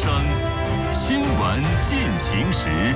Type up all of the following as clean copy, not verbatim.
声，新闻进行时。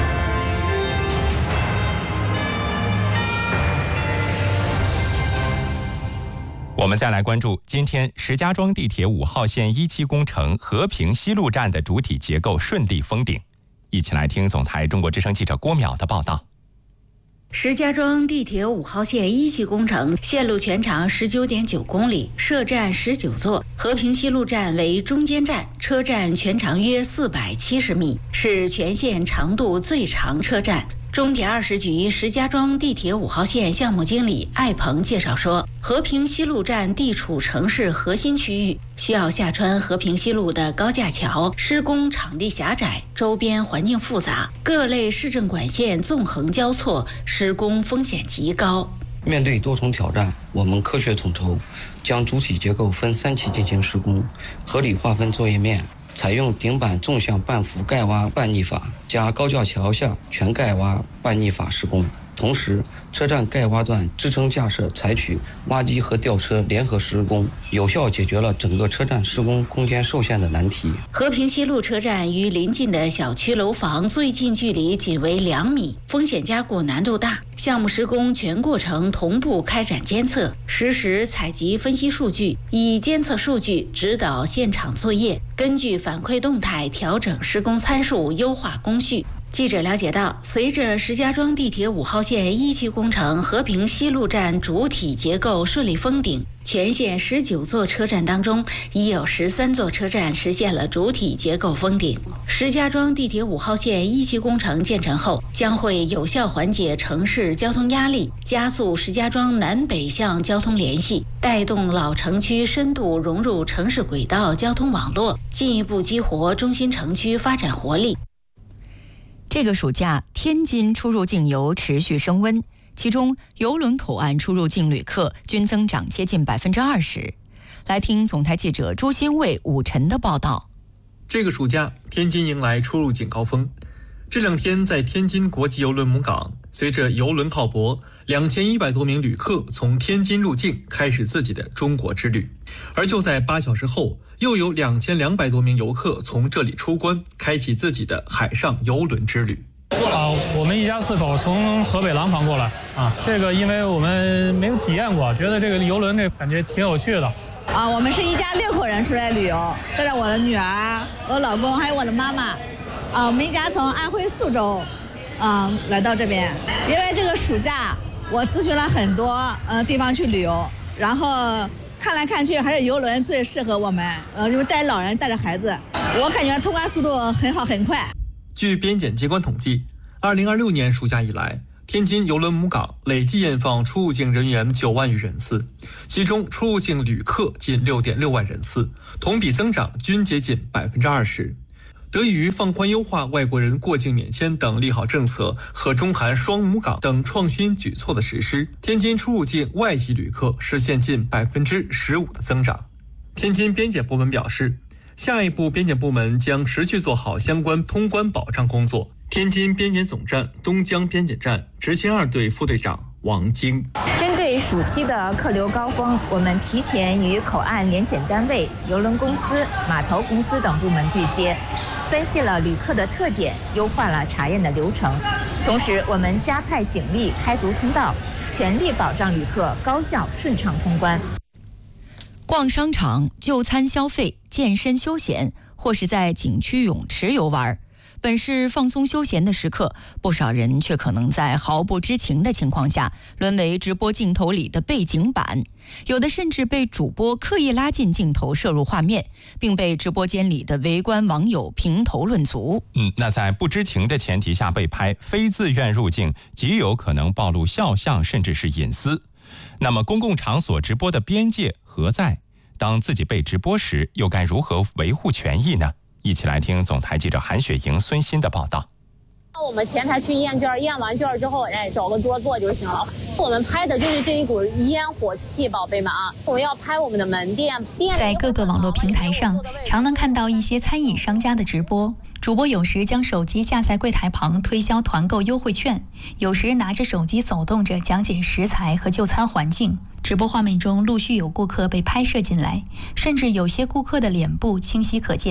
我们再来关注今天石家庄地铁5号线1期工程和平西路站的主体结构顺利封顶。一起来听总台中国之声记者郭淼的报道。 石家庄地铁5号线1期工程线路全长19.9公里，设站19座，和平西路站为中间站，车站全长约470米，是全线长度最长车站。中铁20局石家庄地铁5号线项目经理艾鹏介绍说，和平西路站地处城市核心区域，需要下穿和平西路的高架桥，施工场地狭窄，周边环境复杂，各类市政管线纵横交错，施工风险极高。 面对多重挑战，我们科学统筹，将主体结构分3期进行施工，合理划分作业面，采用顶板纵向半幅盖挖半逆法加高架桥下全盖挖半逆法施工。同时，车站盖挖段支撑架设采取挖机和吊车联合施工，有效解决了整个车站施工空间受限的难题。 和平西路车站与邻近的小区楼房最近距离仅为2米，风险加固难度大。项目施工全过程同步开展监测，实时采集分析数据，以监测数据指导现场作业，根据反馈动态调整施工参数，优化工序。记者了解到，随着石家庄地铁5号线1期工程和平西路站主体结构顺利封顶，全线19座车站当中，已有13座车站实现了主体结构封顶。石家庄地铁5号线1期工程建成后，将会有效缓解城市交通压力，加速石家庄南北向交通联系，带动老城区深度融入城市轨道交通网络，进一步激活中心城区发展活力。 这个暑假，天津出入境游持续升温，其中邮轮口岸出入境旅客均增长接近20%。来听总台记者朱新卫、武晨的报道。 这个暑假，天津迎来出入境高峰。这2天在天津国际邮轮母港，随着邮轮靠泊，2100多名旅客从天津入境，开始自己的中国之旅。而就在8小时后，又有2200多名游客从这里出关，开启自己的海上邮轮之旅。 我们一家4口从河北廊坊过来这个因为我们没有体验过，觉得这个邮轮这感觉挺有趣的。 我们是一家6口人出来旅游，带着我的女儿、我老公还有我的妈妈。我们一家从安徽宿州，来到这边，因为这个暑假我咨询了很多地方去旅游，然后看来看去还是邮轮最适合我们，因为带老人带着孩子，我感觉通关速度很好很快。 据边检机关统计，2026年暑假以来，天津邮轮母港累计验放出入境人员9万余人次，其中出入境旅客近6.6万人次，同比增长均接近20%。得益于放宽优化外国人过境免签等利好政策和中韩双母港等创新举措的实施，天津出入境外籍旅客实现近15%的增长。天津边检部门表示，下一步边检部门将持续做好相关通关保障工作。天津边检总站东江边检站执勤2队副队长王晶： 针对暑期的客流高峰，我们提前与口岸联检单位、邮轮公司、码头公司等部门对接，分析了旅客的特点，优化了查验的流程。同时，我们加派警力开足通道，全力保障旅客高效顺畅通关。 逛商场、就餐消费、健身休闲，或是在景区泳池游玩，本是放松休闲的时刻，不少人却可能在毫不知情的情况下沦为直播镜头里的背景板，有的甚至被主播刻意拉近镜头摄入画面，并被直播间里的围观网友评头论足。 那在不知情的前提下被拍，非自愿入境，极有可能暴露肖像甚至是隐私。那么公共场所直播的边界何在？当自己被直播时，又该如何维护权益呢？一起来听总台记者韩雪莹、孙鑫的报道。 我们前台去验卷，验完卷之后，找个桌坐就行了。我们拍的就是这一股烟火气，宝贝们啊！我们要拍我们的门店。 在各个网络平台上，常能看到一些餐饮商家的直播。主播有时将手机架在柜台旁推销团购优惠券，有时拿着手机走动着讲解食材和就餐环境。直播画面中陆续有顾客被拍摄进来，甚至有些顾客的脸部清晰可见。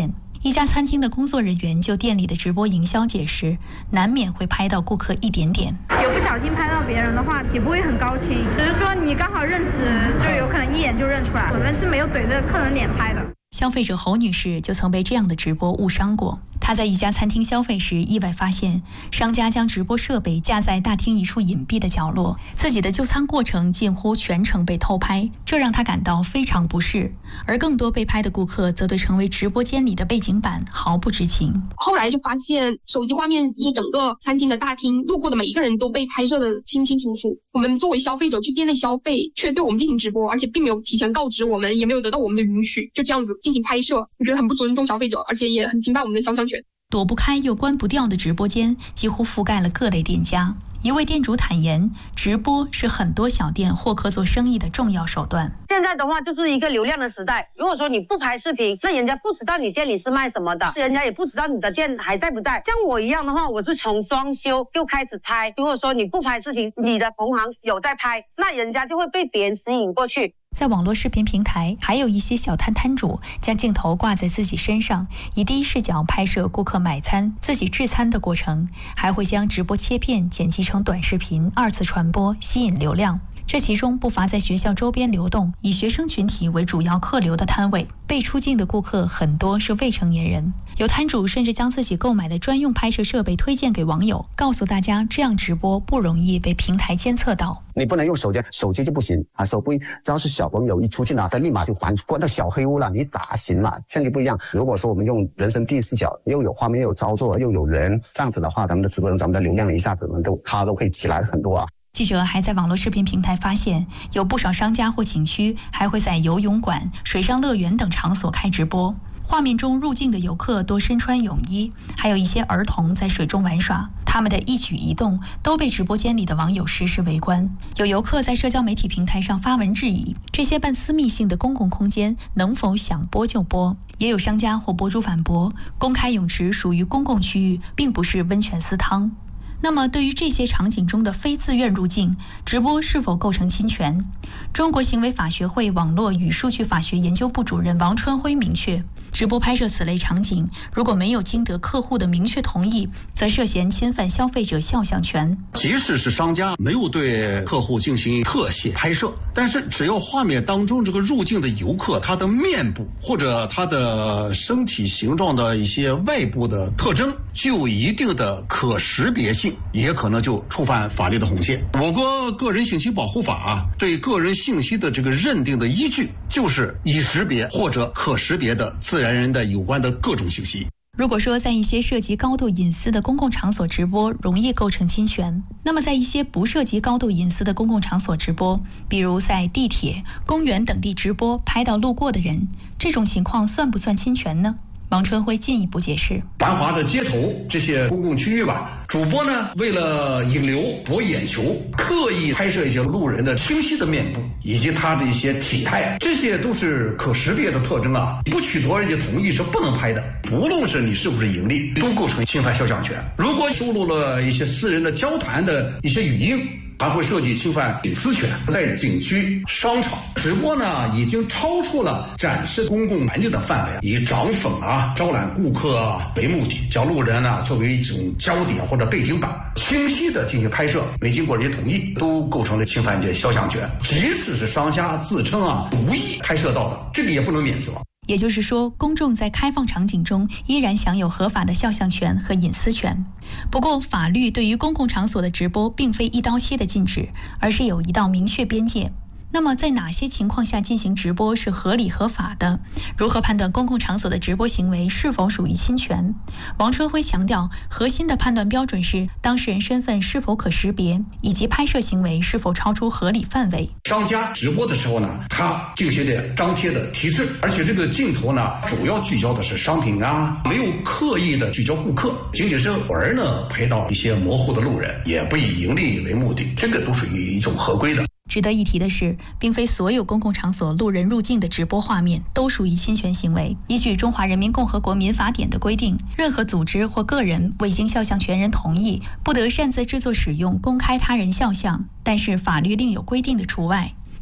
一家餐厅的工作人员就店里的直播营销解释，难免会拍到顾客一点点。 有不小心拍到别人的话，也不会很高清，只是说你刚好认识，就有可能一眼就认出来。我们是没有怼着客人脸拍的。 消费者侯女士就曾被这样的直播误伤过。她在一家餐厅消费时，意外发现商家将直播设备架在大厅一处隐蔽的角落，自己的就餐过程近乎全程被偷拍，这让她感到非常不适。而更多被拍的顾客则对成为直播间里的背景板毫不知情。 后来就发现手机画面是整个餐厅的大厅路过的每一个人都被拍摄的清清楚楚。我们作为消费者去店内消费，却对我们进行直播，而且并没有提前告知我们，也没有得到我们的允许，就这样子进行拍摄，我觉得很不尊重消费者，而且也很侵犯我们的肖像权。 躲不开又关不掉的直播间几乎覆盖了各类店家。一位店主坦言，直播是很多小店获客做生意的重要手段。 现在的话就是一个流量的时代，如果说你不拍视频，那人家不知道你店里是卖什么的，人家也不知道你的店还在不在。像我一样的话，我是从装修就开始拍，如果说你不拍视频，你的同行有在拍，那人家就会被别人吸引过去。 在网络视频平台，还有一些小摊主将镜头挂在自己身上，以第一视角拍摄顾客买餐、自己制餐的过程，还会将直播切片剪辑成短视频，二次传播，吸引流量。这其中不乏在学校周边流动，以学生群体为主要客流的摊位，被出镜的顾客很多是未成年人。有摊主甚至将自己购买的专用拍摄设备推荐给网友，告诉大家这样直播不容易被平台监测到。 你不能用手机就不行啊，手机只要是小朋友一出镜啊，他立马就关到小黑屋了，你咋行嘛？现在不一样。如果说我们用人生第一视角，又有画面又有操作又有人，这样子的话，咱们的直播人咱们的流量一下子它都可以起来很多啊。 记者还在网络视频平台发现，有不少商家或景区还会在游泳馆、水上乐园等场所开直播。画面中入境的游客多身穿泳衣，还有一些儿童在水中玩耍，他们的一举一动都被直播间里的网友实时围观。有游客在社交媒体平台上发文质疑，这些半私密性的公共空间能否想播就播？也有商家或博主反驳，公开泳池属于公共区域，并不是温泉私汤。那么对于这些场景中的非自愿入境，直播是否构成侵权？中国行为法学会网络与数据法学研究部主任王春辉明确，直播拍摄此类场景，如果没有经得客户的明确同意，则涉嫌侵犯消费者肖像权。 即使是商家没有对客户进行特写拍摄，但是只要画面当中这个入境的游客他的面部或者他的身体形状的一些外部的特征具有一定的可识别性，也可能就触犯法律的红线。我国个人信息保护法对个人信息的这个认定的依据，就是已识别或者可识别的自然人的有关的各种信息。 如果说在一些涉及高度隐私的公共场所直播容易构成侵权，那么在一些不涉及高度隐私的公共场所直播，比如在地铁、公园等地直播拍到路过的人，这种情况算不算侵权呢？王春辉进一步解释， 繁华的街头这些公共区域吧，主播呢为了引流博眼球，刻意拍摄一些路人的清晰的面部以及他的一些体态，这些都是可识别的特征啊，不取得人家同意是不能拍的。不论是你是不是盈利，都构成侵犯肖像权。如果收录了一些私人的交谈的一些语音，还会涉及侵犯隐私权。在景区、商场直播呢，已经超出了展示公共环境的范围，以涨粉招揽顾客为目的，将路人作为一种焦点或者背景板，清晰的进行拍摄，没经过人家同意，都构成了侵犯肖像权。即使是商家自称无意拍摄到的，这个也不能免责。 也就是说，公众在开放场景中依然享有合法的肖像权和隐私权。不过，法律对于公共场所的直播并非一刀切的禁止，而是有一道明确边界。那么在哪些情况下进行直播是合理合法的？如何判断公共场所的直播行为是否属于侵权？王春辉强调，核心的判断标准是当事人身份是否可识别，以及拍摄行为是否超出合理范围。 商家直播的时候呢，他进行的张贴的提示，而且这个镜头呢，主要聚焦的是商品没有刻意的聚焦顾客，仅仅是偶尔呢拍到一些模糊的路人，也不以盈利为目的，这个都属于一种合规的。 值得一提的是，并非所有公共场所路人入境的直播画面都属于侵权行为。依据《中华人民共和国民法典》的规定，任何组织或个人未经肖像权人同意，不得擅自制作使用、公开他人肖像，但是法律另有规定的除外。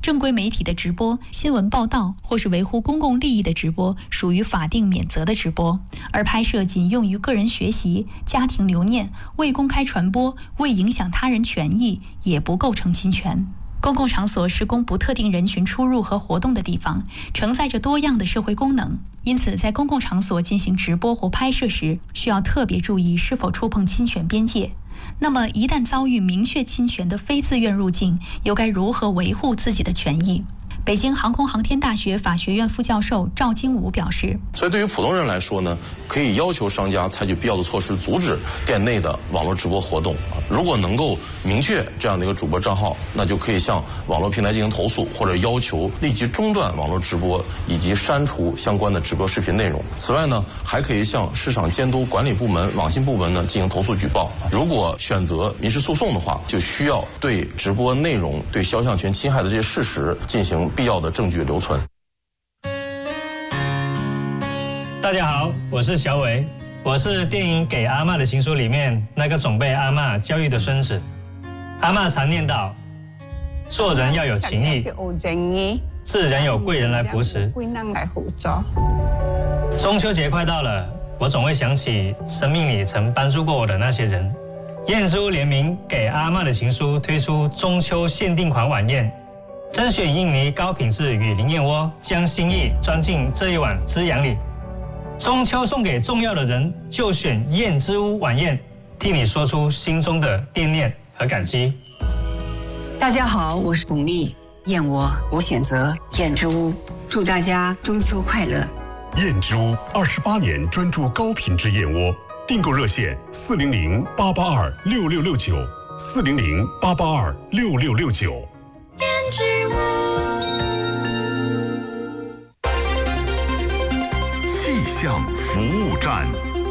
正规媒体的直播、新闻报道或是维护公共利益的直播属于法定免责的直播，而拍摄仅用于个人学习、家庭留念、未公开传播、未影响他人权益也不构成侵权。公共场所是供不特定人群出入和活动的地方，承载着多样的社会功能，因此在公共场所进行直播或拍摄时，需要特别注意是否触碰侵权边界。那么一旦遭遇明确侵权的非自愿入境，又该如何维护自己的权益？北京航空航天大学法学院副教授赵金武表示， 所以对于普通人来说呢，可以要求商家采取必要的措施，阻止店内的网络直播活动。如果能够明确这样的一个主播账号，那就可以向网络平台进行投诉，或者要求立即中断网络直播以及删除相关的直播视频内容。此外呢，还可以向市场监督管理部门、网信部门呢进行投诉举报。如果选择民事诉讼的话，就需要对直播内容对肖像权侵害的这些事实进行必要的证据留存。 大家好，我是小伟，我是电影《给阿嬷的情书》里面那个总被阿嬷教育的孙子。阿嬷常念叨，做人要有情义，自然有贵人来扶持。中秋节快到了，我总会想起生命里曾帮助过我的那些人。燕珠联名《给阿嬷的情书》推出中秋限定款晚宴，甄选印尼高品质雨林燕窝，将心意装进这一碗滋养里。中秋送给重要的人，就选燕之屋晚宴，替你说出心中的惦念和感激。 大家好，我是巩俐，燕窝我选择燕之屋，祝大家中秋快乐。 燕之屋28年专注高品质燕窝，订购热线400-882-6669，400-882-6669。 燕之屋。 气象服务站。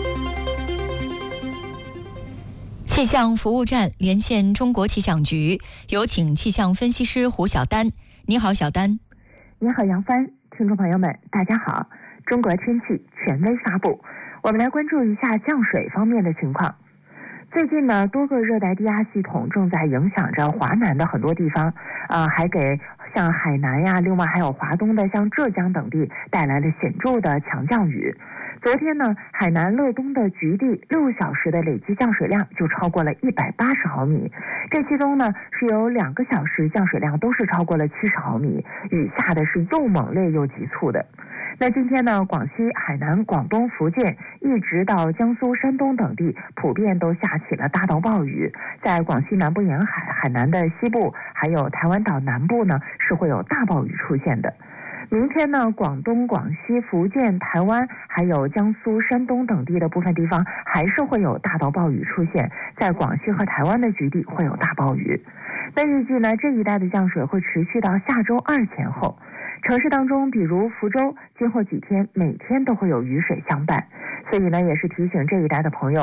气象服务站连线中国气象局，有请气象分析师胡晓丹。你好，小丹。 你好，杨帆。听众朋友们，大家好。中国天气权威发布，我们来关注一下降水方面的情况。最近呢，多个热带低压系统正在影响着华南的很多地方，还给像海南呀，另外还有华东的像浙江等地带来了显著的强降雨。昨天呢，海南乐东的局地6小时的累计降水量就超过了180毫米，这其中呢是有2个小时降水量都是超过了70毫米，雨下的是又猛烈又急促的。那今天呢，广西、海南、广东、福建一直到江苏、山东等地普遍都下起了大到暴雨，在广西南部沿海、海南的西部还有台湾岛南部呢是会有大暴雨出现的。明天呢，广东、广西、福建、台湾还有江苏、山东等地的部分地方还是会有大到暴雨出现，在广西和台湾的局地会有大暴雨。那预计呢，这一带的降水会持续到下周2前后。城市当中，比如福州，今后几天每天都会有雨水相伴，所以呢，也是提醒这一带的朋友